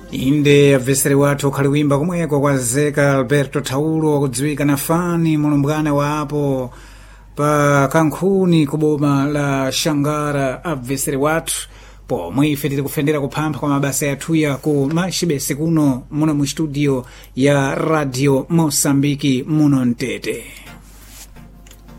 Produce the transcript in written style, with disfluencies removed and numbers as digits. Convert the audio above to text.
inde abveseri wathu ukhaliwimba komweko kwa zeka Alberto Taulo kudziwika na fani mulumbwana wapo pa Kankhuni kuboma la Shangara. Abveseri wathu pomwe ife tiri kufendera kuphampha kwa mabasa yathuya ku Machibese kuno muno mu studio ya Radio Mosambiki muno Mtete.